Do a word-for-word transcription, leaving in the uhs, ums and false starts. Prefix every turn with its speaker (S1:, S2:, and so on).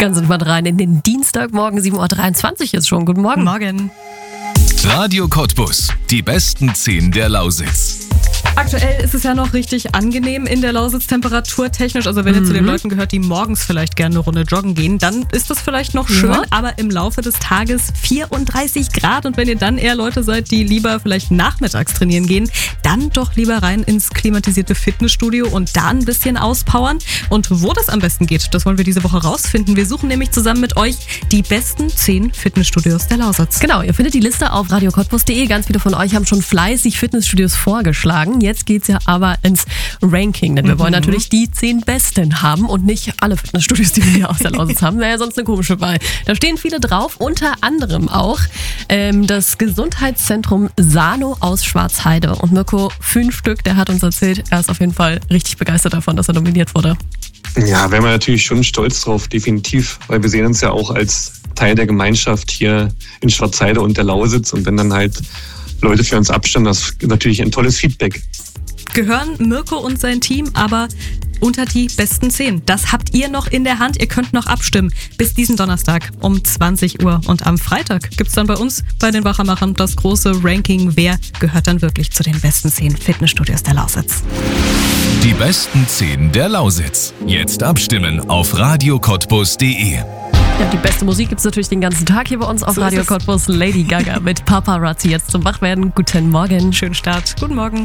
S1: Ganz entspannt rein in den Dienstagmorgen, sieben Uhr dreiundzwanzig ist schon. Guten Morgen.
S2: Morgen.
S3: Radio Cottbus, die besten zehn der Lausitz.
S2: Aktuell ist es ja noch richtig angenehm in der Lausitz temperaturtechnisch. Also wenn ihr
S1: Mhm.
S2: zu den Leuten gehört, die morgens vielleicht gerne eine Runde joggen gehen, dann ist das vielleicht noch schön.
S1: Ja.
S2: Aber im Laufe des Tages vierunddreißig Grad. Und wenn ihr dann eher Leute seid, die lieber vielleicht nachmittags trainieren gehen, dann doch lieber rein ins klimatisierte Fitnessstudio und da ein bisschen auspowern. Und wo das am besten geht, das wollen wir diese Woche rausfinden. Wir suchen nämlich zusammen mit euch die besten zehn Fitnessstudios der Lausitz.
S1: Genau, ihr findet die Liste auf radio cottbus punkt de. Ganz viele von euch haben schon fleißig Fitnessstudios vorgeschlagen. Jetzt geht's ja aber ins Ranking, denn wir
S2: Mhm.
S1: wollen natürlich die zehn besten haben und nicht alle Fitnessstudios, die wir hier aus der Lausitz haben. Wäre ja sonst eine komische Wahl. Da stehen viele drauf, unter anderem auch ähm, das Gesundheitszentrum Sano aus Schwarzheide. Und Mirko, fünf Stück, der hat uns erzählt, er ist auf jeden Fall richtig begeistert davon, dass er nominiert wurde.
S4: Ja, wären wir natürlich schon stolz drauf, definitiv, weil wir sehen uns ja auch als Teil der Gemeinschaft hier in Schwarzheide und der Lausitz, und wenn dann halt Leute für uns abstimmen, das ist natürlich ein tolles Feedback.
S2: Gehören Mirko und sein Team aber unter die besten zehn. Das habt ihr noch in der Hand. Ihr könnt noch abstimmen bis diesen Donnerstag um zwanzig Uhr. Und am Freitag gibt's dann bei uns bei den Wachermachern das große Ranking. Wer gehört dann wirklich zu den besten zehn Fitnessstudios der Lausitz?
S3: Die besten zehn der Lausitz. Jetzt abstimmen auf radio cottbus punkt de.
S1: Ja, die beste Musik gibt's natürlich den ganzen Tag hier bei uns auf
S2: So ist
S1: Radio
S2: es.
S1: Cottbus. Lady Gaga mit Paparazzi jetzt zum Wachwerden. Guten Morgen.
S2: Schönen Start. Guten Morgen.